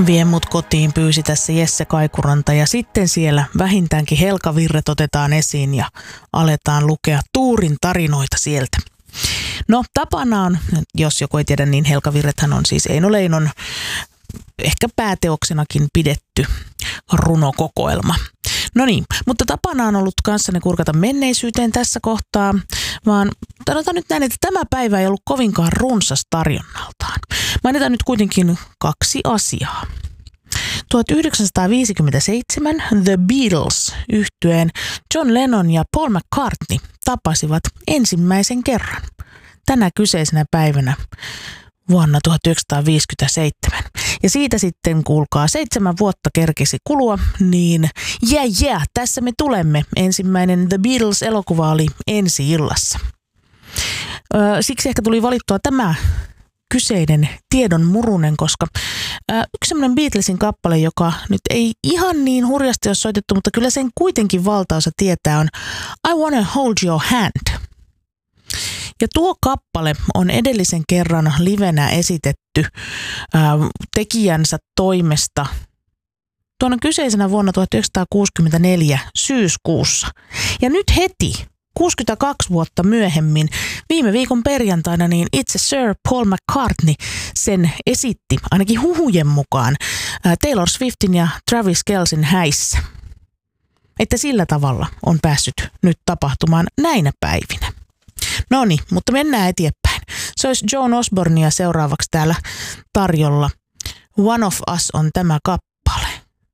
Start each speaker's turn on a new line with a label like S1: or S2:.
S1: Vie mut kotiin pyysi tässä Jesse Kaikuranta ja sitten siellä vähintäänkin Helkavirret otetaan esiin ja aletaan lukea Tuurin tarinoita sieltä. No tapana on, jos joku ei tiedä, niin Helkavirrethän on siis Eino Leinon ehkä pääteoksenakin pidetty runokokoelma. No niin, mutta tapana on ollut kanssani kurkata menneisyyteen tässä kohtaa, vaan sanotaan nyt näin, että tämä päivä ei ollut kovinkaan runsas tarjonnaltaan. Mainitaan nyt kuitenkin 2 asiaa. 1957 The Beatles -yhtyeen John Lennon ja Paul McCartney tapasivat ensimmäisen kerran tänä kyseisenä päivänä vuonna 1957. Ja siitä sitten, kuulkaa, 7 vuotta kerkesi kulua, niin tässä me tulemme. Ensimmäinen The Beatles-elokuva oli ensi-illassa. Siksi ehkä tuli valittua tämä kyseinen tiedon murunen, koska yksi semmoinen Beatlesin kappale, joka nyt ei ihan niin hurjasti ole soitettu, mutta kyllä sen kuitenkin valtaosa tietää, on I Wanna Hold Your Hand. Ja tuo kappale on edellisen kerran livenä esitetty tekijänsä toimesta tuona kyseisenä vuonna 1964 syyskuussa. Ja nyt heti 62 vuotta myöhemmin, viime viikon perjantaina, niin itse Sir Paul McCartney sen esitti, ainakin huhujen mukaan, Taylor Swiftin ja Travis Kelcin häissä. Että sillä tavalla on päässyt nyt tapahtumaan näinä päivinä. No niin, mutta mennään eteenpäin. Se olisi Joan Osbornea seuraavaksi täällä tarjolla. One of Us on tämä kappale.